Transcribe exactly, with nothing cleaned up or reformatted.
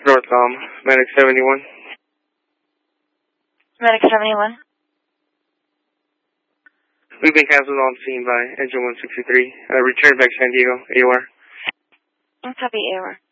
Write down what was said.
Northcom, Medic seventy-one. Medic seventy-one. We've been canceled on scene by Engine one sixty-three. Uh, return back San Diego, A O R. Copy, A O R.